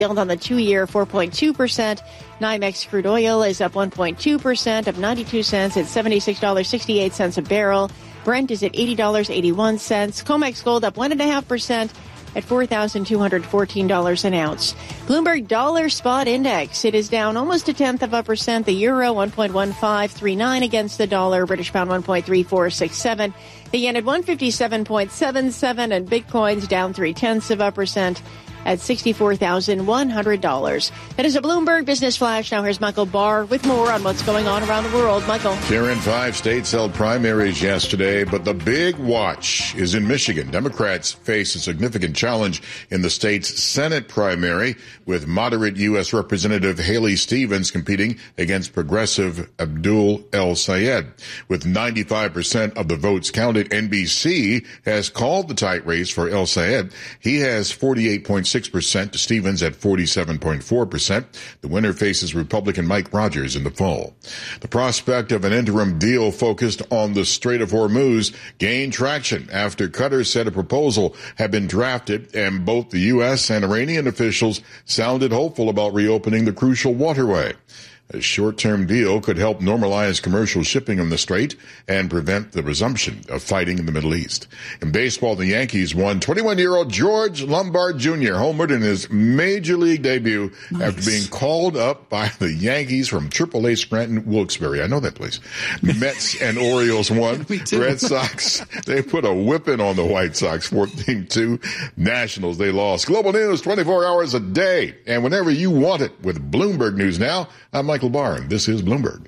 yield on the 2-year 4.2%. NYMEX crude oil is up 1.2%, up 92 cents at $76.68 a barrel. Brent is at $80.81. COMEX gold up 1.5% at $4,214 an ounce. Bloomberg Dollar Spot Index, it is down almost 0.1%. The euro 1.1539 against the dollar. British pound 1.3467. The yen at 157.77, and Bitcoin's down 0.3% at $64,100. That is a Bloomberg Business Flash. Now here's Michael Barr with more on what's going on around the world. Michael. Karen, 5 states held primaries yesterday, but the big watch is in Michigan. Democrats face a significant challenge in the state's Senate primary, with moderate U.S. Representative Haley Stevens competing against progressive Abdul El Sayed. With 95% of the votes counted, NBC has called the tight race for El Sayed. He has 48.6% to Stevens at 47.4%. The winner faces Republican Mike Rogers in the fall. The prospect of an interim deal focused on the Strait of Hormuz gained traction after Qatar said a proposal had been drafted, and both the U.S. and Iranian officials sounded hopeful about reopening the crucial waterway. A short-term deal could help normalize commercial shipping on the strait and prevent the resumption of fighting in the Middle East. In baseball, the Yankees won 21-year-old George Lombard Jr. homered in his major league debut after being called up by the Yankees from AAA Scranton Wilkes-Barre. I know that place. Mets and Orioles won. Red Sox, they put a whipping on the White Sox, 14-2. Nationals, they lost. Global news 24 hours a day, and whenever you want it with Bloomberg News Now. I'm Michael Barr, and this is Bloomberg.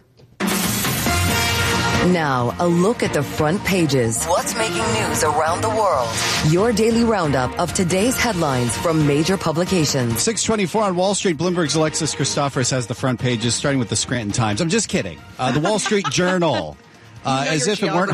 Now, a look at the front pages. What's making news around the world? Your daily roundup of today's headlines from major publications. 6:24 on Wall Street. Bloomberg's Alexis Christoforous has the front pages, starting with the Scranton Times. I'm just kidding. The Wall Street Journal. As if it weren't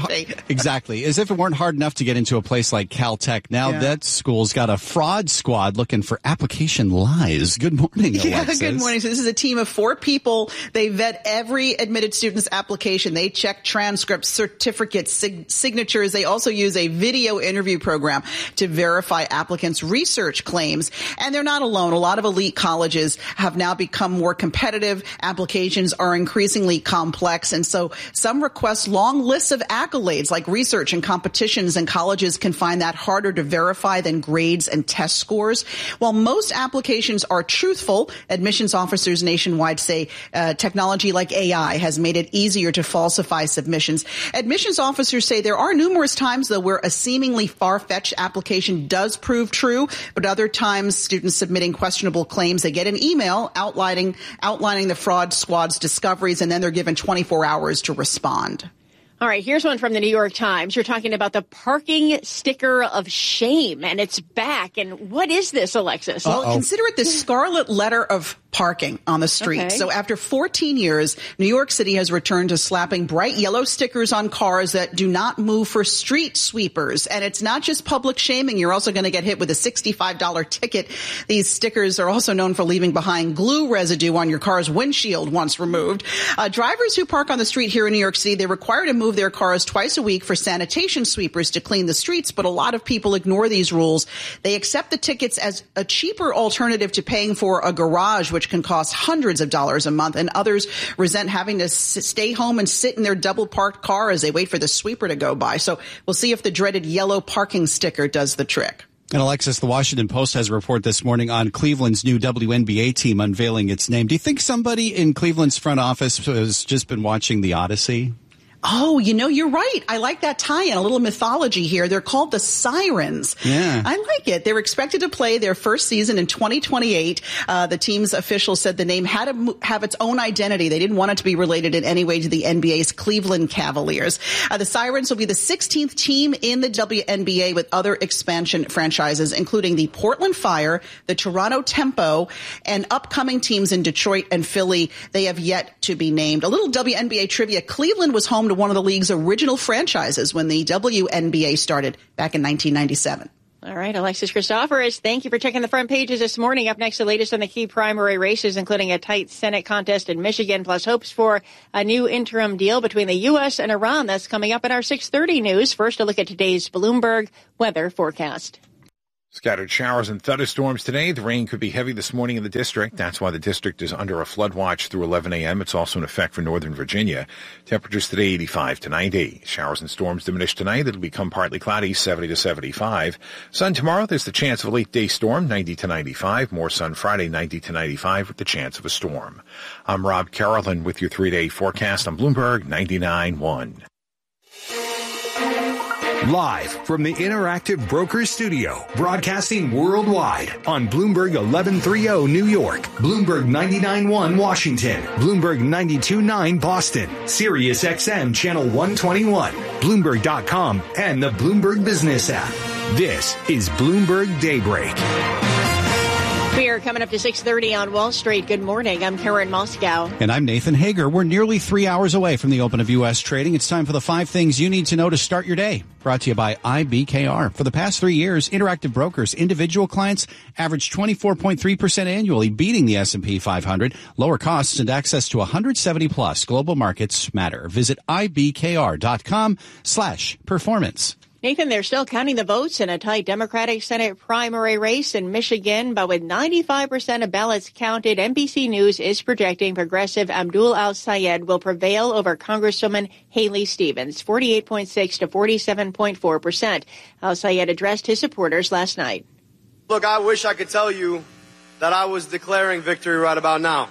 hard enough to get into a place like Caltech. Now that school's got a fraud squad looking for application lies. Good morning, Alexis. Good morning. So this is a team of 4 people. They vet every admitted student's application. They check transcripts, certificates, signatures. They also use a video interview program to verify applicants' research claims. And they're not alone. A lot of elite colleges have now become more competitive. Applications are increasingly complex. And so some request long lists of accolades like research and competitions, and colleges can find that harder to verify than grades and test scores. While most applications are truthful, admissions officers nationwide say technology like AI has made it easier to falsify submissions. Admissions officers say there are numerous times, though, where a seemingly far-fetched application does prove true, but other times students submitting questionable claims, they get an email outlining the fraud squad's discoveries, and then they're given 24 hours to respond. All right, here's one from the New York Times. You're talking about the parking sticker of shame, and it's back. And what is this, Alexis? Well, consider it the scarlet letter of parking on the street. Okay. So after 14 years, New York City has returned to slapping bright yellow stickers on cars that do not move for street sweepers. And it's not just public shaming. You're also going to get hit with a $65 ticket. These stickers are also known for leaving behind glue residue on your car's windshield once removed. Drivers who park on the street here in New York City, they're required to move their cars twice a week for sanitation sweepers to clean the streets, but a lot of people ignore these rules. They accept the tickets as a cheaper alternative to paying for a garage, which can cost hundreds of dollars a month, and others resent having to stay home and sit in their double parked car as they wait for the sweeper to go by. So we'll see if the dreaded yellow parking sticker does the trick. And Alexis, the Washington Post has a report this morning on Cleveland's new WNBA team unveiling its name. Do you think somebody in Cleveland's front office has just been watching The Odyssey? Oh, you're right. I like that tie-in, a little mythology here. They're called the Sirens. Yeah. I like it. They're expected to play their first season in 2028. The team's officials said the name had to have its own identity. They didn't want it to be related in any way to the NBA's Cleveland Cavaliers. The Sirens will be the 16th team in the WNBA, with other expansion franchises, including the Portland Fire, the Toronto Tempo, and upcoming teams in Detroit and Philly. They have yet to be named. A little WNBA trivia. Cleveland was home to one of the league's original franchises when the WNBA started back in 1997. All right, Alexis Christoforous, thank you for checking the front pages this morning. Up next, the latest on the key primary races, including a tight Senate contest in Michigan, plus hopes for a new interim deal between the U.S. and Iran. That's coming up in our 6:30 news. First, a look at today's Bloomberg weather forecast. Scattered showers and thunderstorms today. The rain could be heavy this morning in the district. That's why the district is under a flood watch through 11 a.m. It's also in effect for northern Virginia. Temperatures today 85 to 90. Showers and storms diminish tonight. It'll become partly cloudy, 70 to 75. Sun tomorrow. There's the chance of a late day storm, 90 to 95. More sun Friday, 90 to 95 with the chance of a storm. I'm Rob Carolyn with your 3-day forecast on Bloomberg 99.1. Live from the Interactive Brokers Studio, broadcasting worldwide on Bloomberg 1130 New York, Bloomberg 99.1 Washington, Bloomberg 92.9 Boston, Sirius XM Channel 121, Bloomberg.com, and the Bloomberg Business app. This is Bloomberg Daybreak. We are coming up to 6:30 on Wall Street. Good morning. I'm Karen Moscow. And I'm Nathan Hager. We're nearly 3 hours away from the open of U.S. trading. It's time for the 5 things you need to know to start your day. Brought to you by IBKR. For the past 3 years, Interactive Brokers individual clients averaged 24.3% annually, beating the S&P 500. Lower costs and access to 170-plus global markets matter. Visit ibkr.com/performance. Nathan, they're still counting the votes in a tight Democratic Senate primary race in Michigan, but with 95% of ballots counted, NBC News is projecting progressive Abdul Al-Sayed will prevail over Congresswoman Haley Stevens, 48.6 to 47.4%. Al-Sayed addressed his supporters last night. Look, I wish I could tell you that I was declaring victory right about now.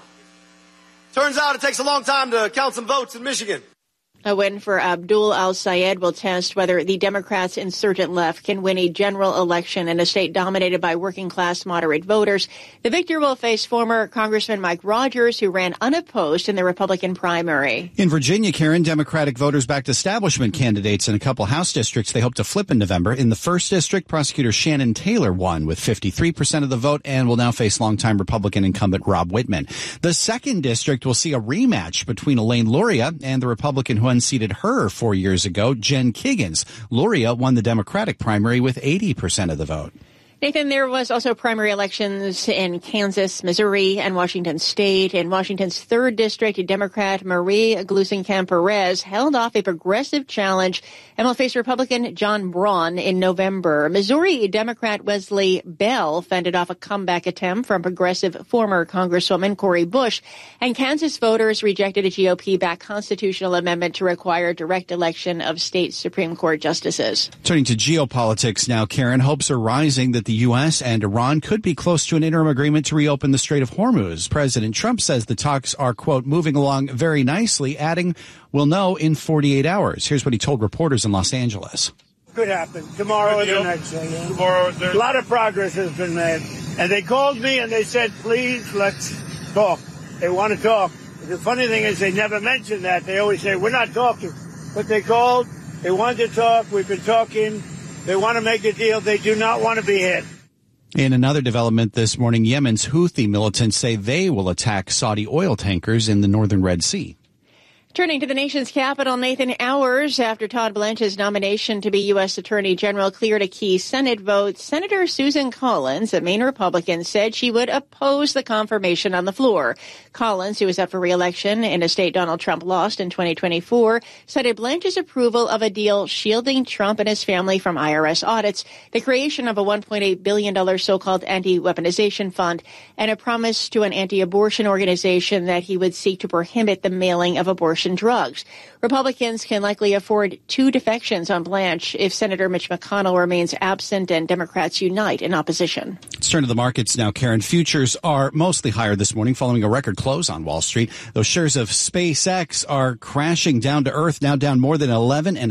Turns out it takes a long time to count some votes in Michigan. A win for Abdul Al-Sayed will test whether the Democrats' insurgent left can win a general election in a state dominated by working-class moderate voters. The victor will face former Congressman Mike Rogers, who ran unopposed in the Republican primary. In Virginia, Karen, Democratic voters backed establishment candidates in a couple House districts they hope to flip in November. In the 1st District, prosecutor Shannon Taylor won with 53% of the vote and will now face longtime Republican incumbent Rob Whitman. The 2nd District will see a rematch between Elaine Luria and the Republican who unseated her 4 years ago, Jen Kiggins. Luria won the Democratic primary with 80% of the vote. Nathan, there was also primary elections in Kansas, Missouri, and Washington State. In Washington's 3rd District, Democrat Marie Gluesenkamp-Perez held off a progressive challenge and will face Republican John Braun in November. Missouri Democrat Wesley Bell fended off a comeback attempt from progressive former Congresswoman Cori Bush. And Kansas voters rejected a GOP-backed constitutional amendment to require direct election of state Supreme Court justices. Turning to geopolitics now, Karen, hopes are rising that the U.S. and Iran could be close to an interim agreement to reopen the Strait of Hormuz. President Trump says the talks are, quote, moving along very nicely, adding, we'll know in 48 hours. Here's what he told reporters in Los Angeles. Could happen tomorrow or the next day. Tomorrow, a lot of progress has been made. And they called me and they said, please, let's talk. They want to talk. The funny thing is they never mention that. They always say, we're not talking. But they called. They wanted to talk. We've been talking. They want to make a deal. They do not want to be hit. In another development this morning, Yemen's Houthi militants say they will attack Saudi oil tankers in the northern Red Sea. Turning to the nation's capital, Nathan, hours after Todd Blanche's nomination to be U.S. Attorney General cleared a key Senate vote, Senator Susan Collins, a Maine Republican, said she would oppose the confirmation on the floor. Collins, who was up for re-election in a state Donald Trump lost in 2024, cited Blanche's approval of a deal shielding Trump and his family from IRS audits, the creation of a $1.8 billion so-called anti-weaponization fund, and a promise to an anti-abortion organization that he would seek to prohibit the mailing of abortion drugs. Republicans can likely afford 2 defections on Blanche if Senator Mitch McConnell remains absent and Democrats unite in opposition. Let's turn to the markets now, Karen. Futures are mostly higher this morning following a record close on Wall Street. Those shares of SpaceX are crashing down to earth, now down more than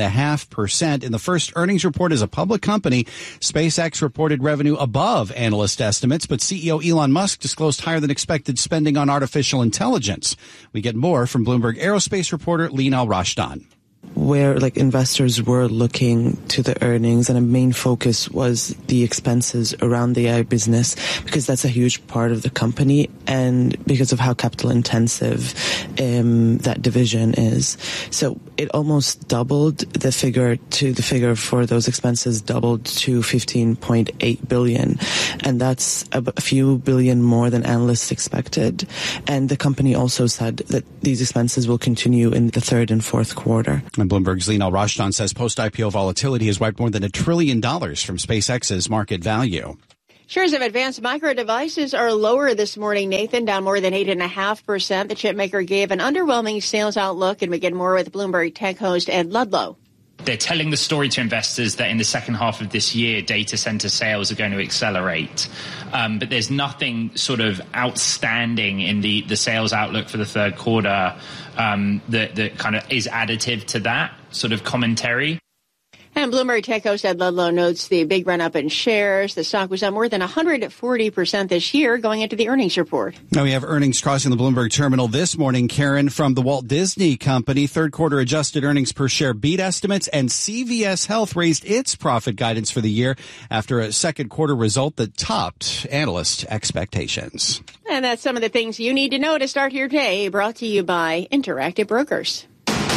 11.5%. In the first earnings report as a public company, SpaceX reported revenue above analyst estimates, but CEO Elon Musk disclosed higher than expected spending on artificial intelligence. We get more from Bloomberg Aerospace reporter Lean Al-Rashdan. Where investors were looking to the earnings, and a main focus was the expenses around the AI business, because that's a huge part of the company and because of how capital intensive that division is. So it almost doubled the figure for those expenses doubled to $15.8 billion. And that's a few billion more than analysts expected. And the company also said that these expenses will continue in the 3rd and 4th quarter. And Bloomberg's Lene Al-Rashdan says post-IPO volatility has wiped more than $1 trillion from SpaceX's market value. Shares of Advanced Micro Devices are lower this morning, Nathan, down more than 8.5%. The chipmaker gave an underwhelming sales outlook, and we get more with Bloomberg Tech host Ed Ludlow. They're telling the story to investors that in the second half of this year, data center sales are going to accelerate. But there's nothing sort of outstanding in the sales outlook for the third quarter that kind of is additive to that sort of commentary. And Bloomberg Tech host Ed Ludlow notes the big run-up in shares. The stock was up more than 140% this year going into the earnings report. Now we have earnings crossing the Bloomberg terminal this morning, Karen, from the Walt Disney Company. Third quarter adjusted earnings per share beat estimates, and CVS Health raised its profit guidance for the year after a second quarter result that topped analyst expectations. And that's some of the things you need to know to start your day, brought to you by Interactive Brokers.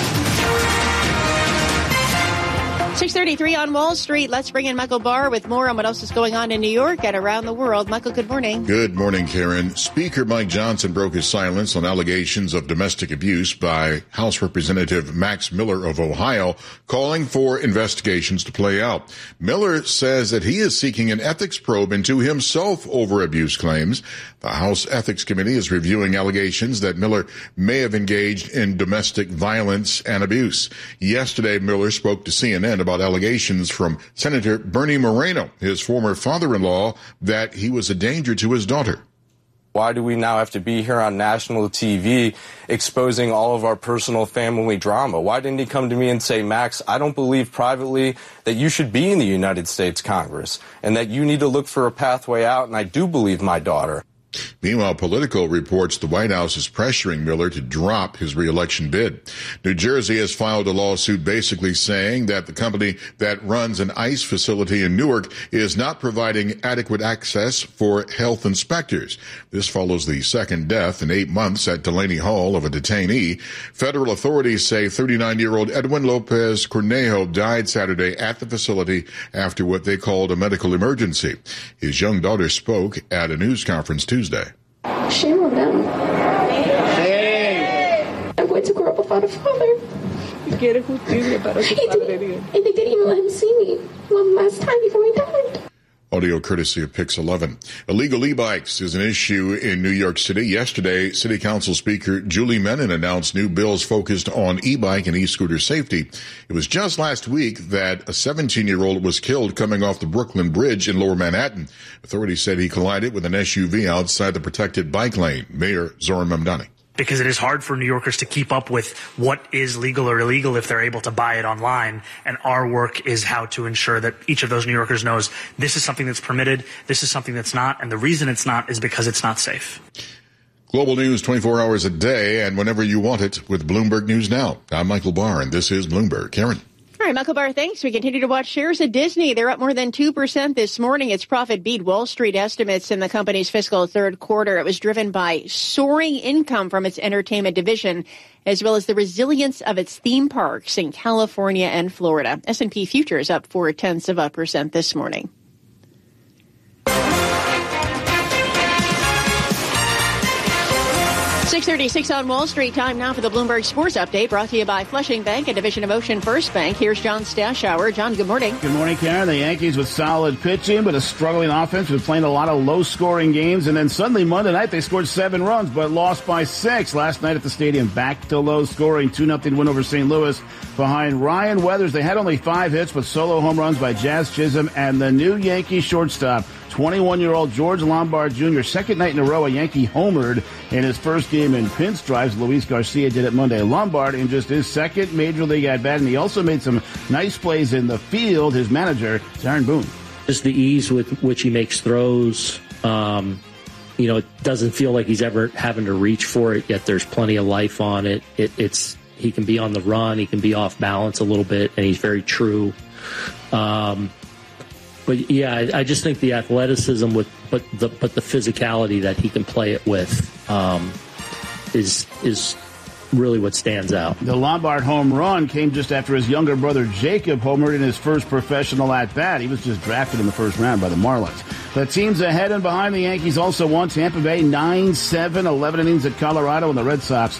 6:33 on Wall Street. Let's bring in Michael Barr with more on what else is going on in New York and around the world. Michael, good morning. Good morning, Karen. Speaker Mike Johnson broke his silence on allegations of domestic abuse by House Representative Max Miller of Ohio, calling for investigations to play out. Miller says that he is seeking an ethics probe into himself over abuse claims. The House Ethics Committee is reviewing allegations that Miller may have engaged in domestic violence and abuse. Yesterday, Miller spoke to CNN about allegations from Senator Bernie Moreno, his former father-in-law, that he was a danger to his daughter. Why do we now have to be here on national TV exposing all of our personal family drama? Why didn't he come to me and say, Max, I don't believe privately that you should be in the United States Congress and that you need to look for a pathway out, and I do believe my daughter. Meanwhile, Politico reports the White House is pressuring Miller to drop his reelection bid. New Jersey has filed a lawsuit basically saying that the company that runs an ICE facility in Newark is not providing adequate access for health inspectors. This follows the second death in 8 months at Delaney Hall of a detainee. Federal authorities say 39-year-old Edwin Lopez Cornejo died Saturday at the facility after what they called a medical emergency. His young daughter spoke at a news conference Tuesday. Shame on them. I'm going to grow up without a father. And they didn't even let him see me one last time before he died. Audio courtesy of Pix 11. Illegal e-bikes is an issue in New York City. Yesterday, City Council Speaker Julie Menin announced new bills focused on e-bike and e-scooter safety. It was just last week that a 17-year-old was killed coming off the Brooklyn Bridge in Lower Manhattan. Authorities said he collided with an SUV outside the protected bike lane. Mayor Zohran Mamdani. Because it is hard for New Yorkers to keep up with what is legal or illegal if they're able to buy it online. And our work is how to ensure that each of those New Yorkers knows this is something that's permitted, this is something that's not, and the reason it's not is because it's not safe. Global news 24 hours a day and whenever you want it with Bloomberg News Now. I'm Michael Barr, and this is Bloomberg. Karen. All right, Michael Barr, thanks. We continue to watch shares at Disney. They're up more than 2% this morning. Its profit beat Wall Street estimates in the company's fiscal third quarter. It was driven by soaring income from its entertainment division, as well as the resilience of its theme parks in California and Florida. S&P futures up 0.4% this morning. 6:36 on Wall Street. Time now for the Bloomberg Sports Update, brought to you by Flushing Bank, a division of Ocean First Bank. Here's John Stashower. John, good morning. Good morning, Karen. The Yankees with solid pitching, but a struggling offense. Been playing a lot of low-scoring games, and then suddenly Monday night they scored 7 runs, but lost by 6. Last night at the stadium, back to low scoring, 2-0 win over St. Louis. Behind Ryan Weathers, they had only 5 hits, but solo home runs by Jazz Chisholm and the new Yankee shortstop, 21-year-old George Lombard Jr. Second night in a row, a Yankee homered in his first game in pinstripes. Luis Garcia did it Monday. Lombard in just his second major league at-bat, and he also made some nice plays in the field. His manager, Aaron Boone. Just the ease with which he makes throws. It doesn't feel like he's ever having to reach for it, yet there's plenty of life on it. He can be on the run, he can be off balance a little bit, and he's very true. But yeah, I just think the athleticism but the physicality that he can play it with is really what stands out. The Lombard home run came just after his younger brother Jacob homered in his first professional at bat. He was just drafted in the first round by the Marlins. The teams ahead and behind the Yankees also won. Tampa Bay 9-7, 11 innings at Colorado, and the Red Sox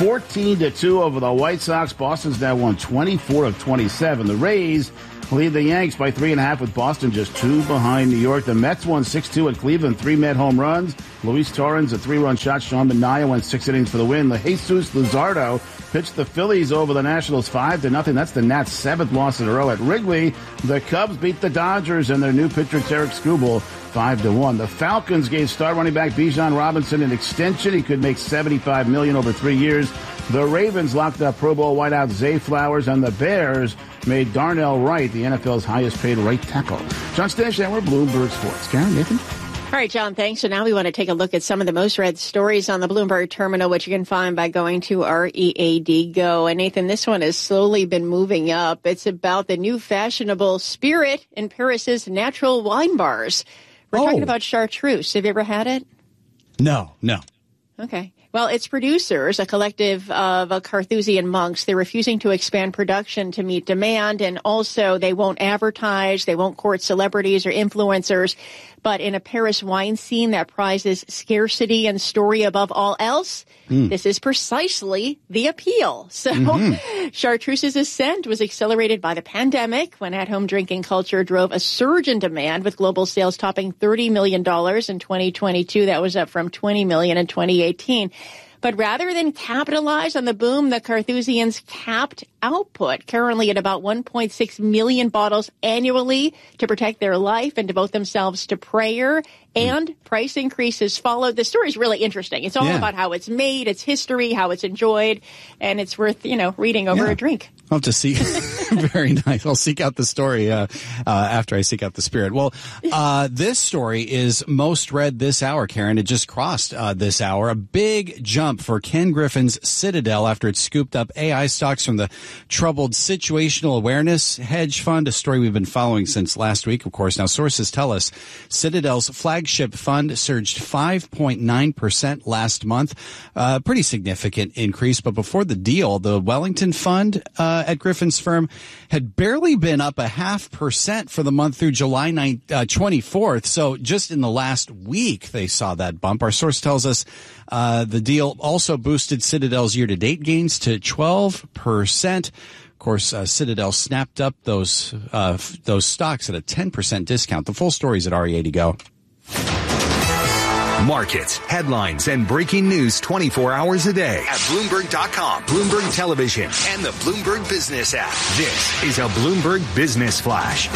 14-2 over the White Sox. Boston's now won 24 of 27. The Rays lead the Yanks by 3.5 with Boston just 2 behind New York. The Mets won 6-2 at Cleveland, 3 Met home runs. Luis Torrens, a 3-run shot. Sean Manaea went 6 innings for the win. Jesus Luzardo pitched the Phillies over the Nationals 5-0. That's the Nats' 7th loss in a row at Wrigley. The Cubs beat the Dodgers and their new pitcher Tarek Skubal 5-1. The Falcons gave star running back Bijan Robinson an extension. He could make $75 million over 3 years. The Ravens locked up Pro Bowl wideout Zay Flowers, and the Bears made Darnell Wright the NFL's highest-paid right tackle. John Stanish, and we're Bloomberg Sports. Karen, Nathan? All right, John, thanks. So now we want to take a look at some of the most read stories on the Bloomberg terminal, which you can find by going to READ Go. And Nathan, this one has slowly been moving up. It's about the new fashionable spirit in Paris's natural wine bars. We're talking about chartreuse. Have you ever had it? No. Okay. Well, its producers, a collective of Carthusian monks, they're refusing to expand production to meet demand, and also they won't advertise, they won't court celebrities or influencers. But in a Paris wine scene that prizes scarcity and story above all else, this is precisely the appeal. So Chartreuse's ascent was accelerated by the pandemic when at-home drinking culture drove a surge in demand, with global sales topping $30 million in 2022. That was up from $20 million in 2018. But rather than capitalize on the boom, the Carthusians capped output, currently at about 1.6 million bottles annually, to protect their life and devote themselves to prayer. And price increases followed. The story is really interesting. It's all about how it's made, its history, how it's enjoyed, and it's worth, reading over a drink. I'll have to see. Very nice. I'll seek out the story after I seek out the spirit. Well, this story is most read this hour, Karen. It just crossed this hour. A big jump for Ken Griffin's Citadel after it scooped up AI stocks from the troubled Situational Awareness hedge fund, a story we've been following since last week, of course. Now, sources tell us Citadel's flagship fund surged 5.9% last month. Pretty significant increase. But before the deal, the Wellington Fund at Griffin's firm had barely been up 0.5% for the month through July 24th. So just in the last week, they saw that bump. Our source tells us the deal also boosted Citadel's year-to-date gains to 12%. Of course, Citadel snapped up those stocks at a 10% discount. The full story is at READ Go. Markets, headlines, and breaking news 24 hours a day at Bloomberg.com, Bloomberg Television, and the Bloomberg Business app. This is a Bloomberg Business Flash.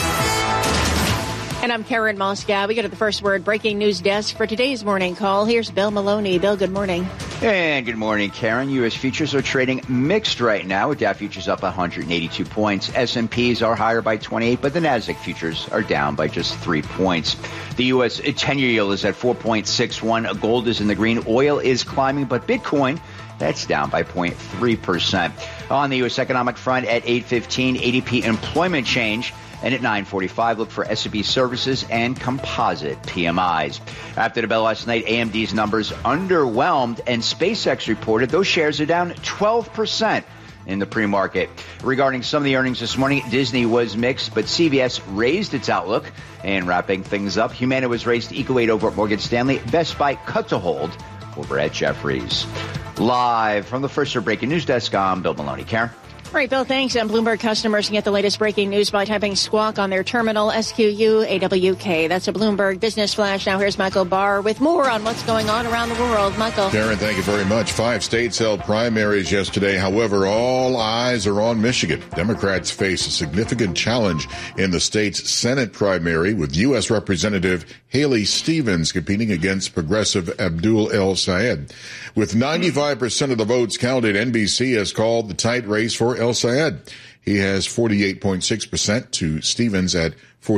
And I'm Karen Moscow. We go to the First Word breaking news desk for today's morning call. Here's Bill Maloney. Bill, good morning. And good morning, Karen. U.S. futures are trading mixed right now, with Dow futures up 182 points. S&Ps are higher by 28, but the Nasdaq futures are down by just 3 points. The U.S. 10-year yield is at 4.61. Gold is in the green. Oil is climbing, but Bitcoin, that's down by 0.3%. On the U.S. economic front, at 8:15, ADP employment change. And at 9:45, look for S&P Services and Composite PMIs. After the bell last night, AMD's numbers underwhelmed, and SpaceX reported those shares are down 12% in the pre-market. Regarding some of the earnings this morning, Disney was mixed, but CVS raised its outlook. And wrapping things up, Humana was raised to equal weight over at Morgan Stanley. Best Buy cut to hold over at Jefferies. Live from the First Word breaking news desk, I'm Bill Maloney. Karen? All right, Bill, thanks. And Bloomberg customers can get the latest breaking news by typing Squawk on their terminal, SQUAWK. That's a Bloomberg Business Flash. Now here's Michael Barr with more on what's going on around the world. Michael. Karen, thank you very much. 5 states held primaries yesterday. However, all eyes are on Michigan. Democrats face a significant challenge in the state's Senate primary, with U.S. Representative Haley Stevens competing against progressive Abdul El Sayed. With 95% of the votes counted, NBC has called the tight race for El Sayed. He has 48.6% to Stevens at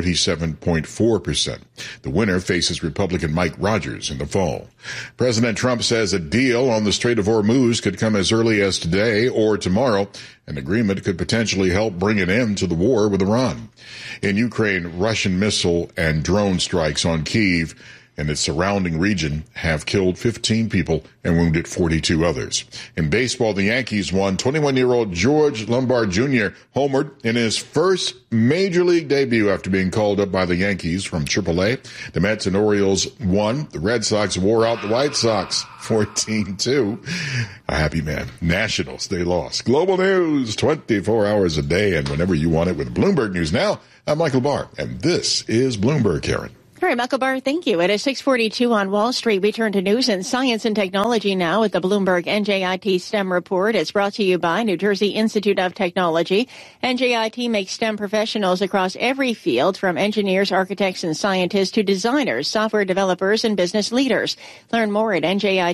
47.4%. The winner faces Republican Mike Rogers in the fall. President Trump says a deal on the Strait of Hormuz could come as early as today or tomorrow. An agreement could potentially help bring an end to the war with Iran. In Ukraine, Russian missile and drone strikes on Kyiv and its surrounding region have killed 15 people and wounded 42 others. In baseball, the Yankees won. 21-year-old George Lombard Jr. homered in his first major league debut after being called up by the Yankees from AAA. The Mets and Orioles won. The Red Sox wore out the White Sox 14-2. A happy man. Nationals, they lost. Global news 24 hours a day and whenever you want it with Bloomberg News Now. I'm Michael Barr, and this is Bloomberg, Karen. All right, Michael Barr, thank you. It is 6:42 on Wall Street. We turn to news and science and technology now with the Bloomberg NJIT STEM report. It's brought to you by New Jersey Institute of Technology. NJIT makes STEM professionals across every field, from engineers, architects, and scientists to designers, software developers, and business leaders. Learn more at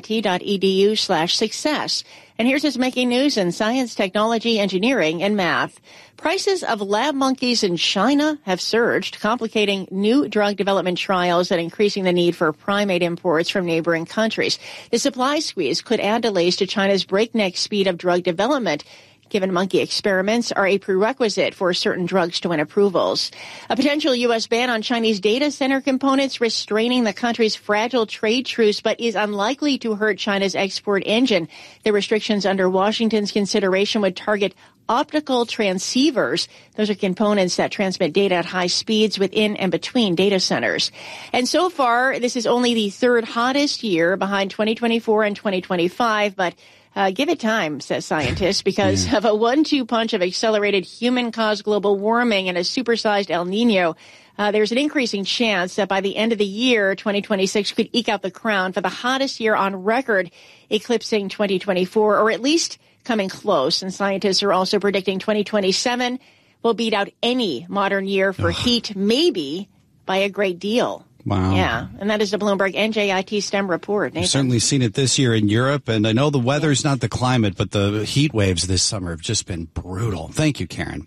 njit.edu/success. And here's what's making news in science, technology, engineering, and math. Prices of lab monkeys in China have surged, complicating new drug development trials and increasing the need for primate imports from neighboring countries. The supply squeeze could add delays to China's breakneck speed of drug development, given monkey experiments are a prerequisite for certain drugs to win approvals. A potential U.S. ban on Chinese data center components restraining the country's fragile trade truce, but is unlikely to hurt China's export engine. The restrictions under Washington's consideration would target optical transceivers. Those are components that transmit data at high speeds within and between data centers. And so far, this is only the third hottest year behind 2024 and 2025, but give it time, says scientists, because of a 1-2 punch of accelerated human-caused global warming and a supersized El Nino. There's an increasing chance that by the end of the year, 2026 could eke out the crown for the hottest year on record, eclipsing 2024, or at least coming close. And scientists are also predicting 2027 will beat out any modern year for heat, maybe by a great deal. Wow. Yeah, and that is the Bloomberg NJIT STEM report. Nathan. We've certainly seen it this year in Europe, and I know the weather's not the climate, but the heat waves this summer have just been brutal. Thank you, Karen.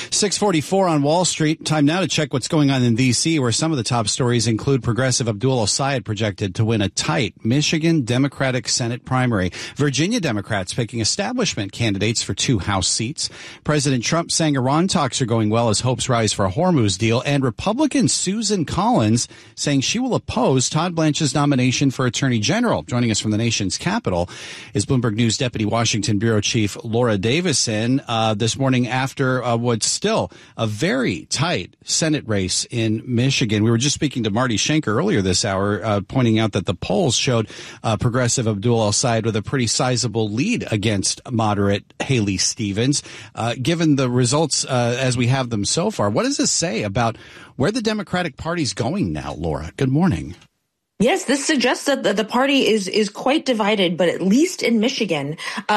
6:44 on Wall Street. Time now to check what's going on in D.C., where some of the top stories include Progressive Abdul El-Sayed projected to win a tight Michigan Democratic Senate primary. Virginia Democrats picking establishment candidates for 2 House seats. President Trump saying Iran talks are going well as hopes rise for a Hormuz deal. And Republican Susan Collins saying she will oppose Todd Blanche's nomination for Attorney General. Joining us from the nation's capital is Bloomberg News Deputy Washington Bureau Chief Laura Davison this morning after what's still a very tight Senate race in Michigan. We were just speaking to Marty Schenker earlier this hour, pointing out that the polls showed Progressive Abdul El-Sayed with a pretty sizable lead against moderate Haley Stevens. Given the results as we have them so far, what does this say about where the Democratic Party's going now, Laura? Good morning. Yes, this suggests that the party is quite divided, but at least in Michigan,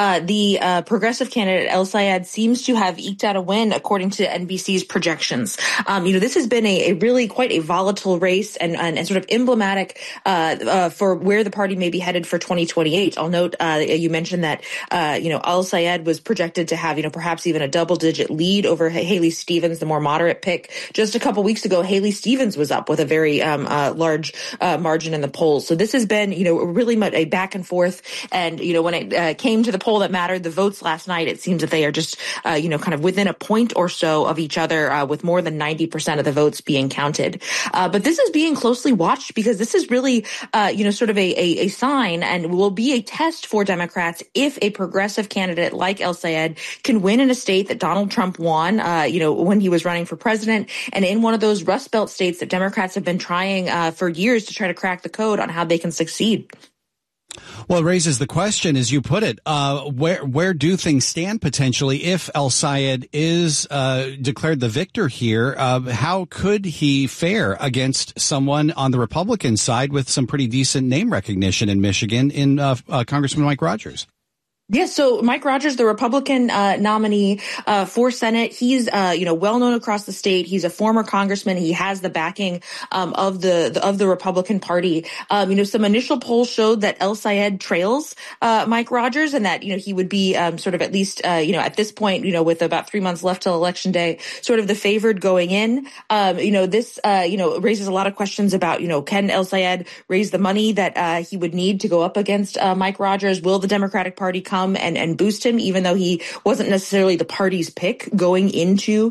the progressive candidate El-Sayed seems to have eked out a win, according to NBC's projections. This has been a really quite a volatile race and sort of emblematic for where the party may be headed for 2028. I'll note you mentioned that El-Sayed was projected to have perhaps even a double-digit lead over Haley Stevens, the more moderate pick. Just a couple weeks ago, Haley Stevens was up with a very large margin in the polls. So this has been, really much a back and forth. And, when it came to the poll that mattered, the votes last night, it seems that they are just, kind of within a point or so of each other, with more than 90% of the votes being counted. But this is being closely watched because this is really, sort of a sign and will be a test for Democrats if a progressive candidate like El-Sayed can win in a state that Donald Trump won, when he was running for president, and in one of those Rust Belt states that Democrats have been trying for years to try to crack the code on how they can succeed. Well, it raises the question, as you put it, where do things stand potentially if El-Sayed is declared the victor here? How could he fare against someone on the Republican side with some pretty decent name recognition in Michigan in Congressman Mike Rogers? Yes, so Mike Rogers, the Republican nominee for Senate, he's well known across the state. He's a former congressman. He has the backing of the Republican Party. Some initial polls showed that El-Sayed trails Mike Rogers, and that he would be sort of at least at this point with about 3 months left till Election Day, sort of the favored going in. This raises a lot of questions about can El-Sayed raise the money that he would need to go up against Mike Rogers? Will the Democratic Party come come and boost him, even though he wasn't necessarily the party's pick going into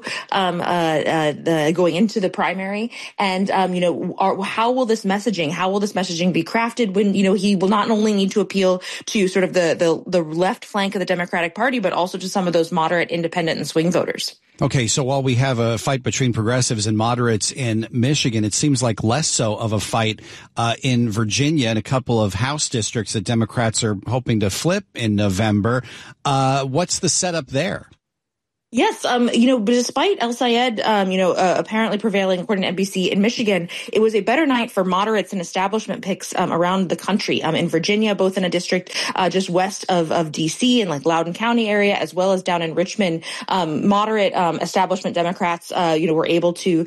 the primary. And how will this messaging be crafted when he will not only need to appeal to sort of the left flank of the Democratic Party, but also to some of those moderate, independent, and swing voters. Okay, so while we have a fight between progressives and moderates in Michigan, it seems like less so of a fight in Virginia and a couple of House districts that Democrats are hoping to flip in November. What's the setup there? Yes, despite El Sayed, apparently prevailing according to NBC in Michigan, it was a better night for moderates and establishment picks around the country. In Virginia, both in a district just west of D.C. and like Loudoun County area, as well as down in Richmond, moderate establishment Democrats, were able to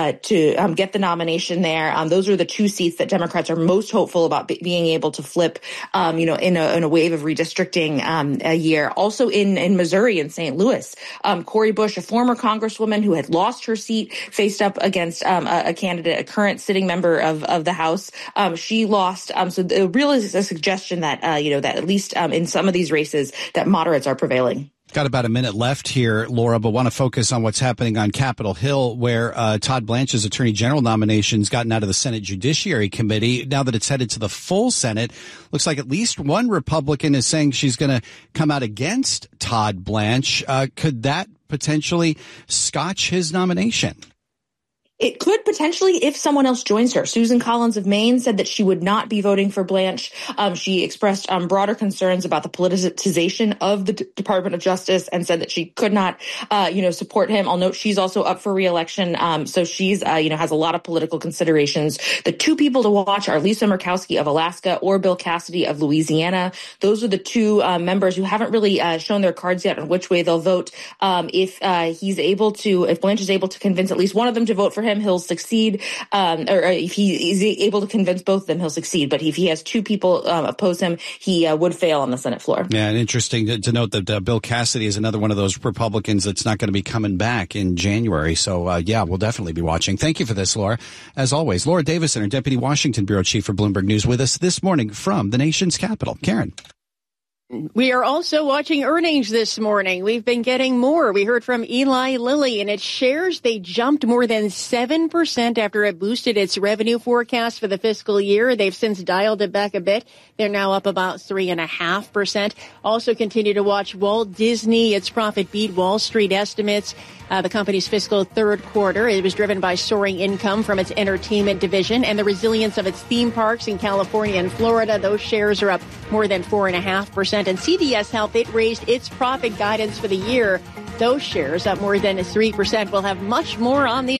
get the nomination there. Those are the two seats that Democrats are most hopeful about being able to flip, in a wave of redistricting a year. Also in Missouri and St. Louis. Cori Bush, a former congresswoman who had lost her seat, faced up against a candidate, a current sitting member of the House. She lost. So there really is a suggestion that, that at least in some of these races that moderates are prevailing. Got about a minute left here, Laura, but want to focus on what's happening on Capitol Hill, where Todd Blanche's Attorney General nomination's gotten out of the Senate Judiciary Committee. Now that it's headed to the full Senate, looks like at least one Republican is saying she's going to come out against Todd Blanche. Could that potentially scotch his nomination? It could potentially if someone else joins her. Susan Collins of Maine said that she would not be voting for Blanche. She expressed broader concerns about the politicization of the Department of Justice and said that she could not, support him. I'll note she's also up for re-election. So she's, has a lot of political considerations. The two people to watch are Lisa Murkowski of Alaska or Bill Cassidy of Louisiana. Those are the two members who haven't really shown their cards yet on which way they'll vote. If Blanche is able to convince at least one of them to vote for him, he'll succeed. Or if he is able to convince both of them, he'll succeed. But if he has two people oppose him, he would fail on the Senate floor. Yeah, and interesting to note that Bill Cassidy is another one of those Republicans that's not going to be coming back in January. So, we'll definitely be watching. Thank you for this, Laura. As always, Laura Davison, our Deputy Washington Bureau Chief for Bloomberg News, with us this morning from the nation's capital. Karen. We are also watching earnings this morning. We've been getting more. We heard from Eli Lilly, and its shares, they jumped more than 7% after it boosted its revenue forecast for the fiscal year. They've since dialed it back a bit. They're now up about 3.5%. Also continue to watch Walt Disney. Its profit beat Wall Street estimates. The company's fiscal third quarter. It was driven by soaring income from its entertainment division and the resilience of its theme parks in California and Florida. Those shares are up more than 4.5%. And CVS Health, it raised its profit guidance for the year. Those shares up more than 3%. We'll have much more on the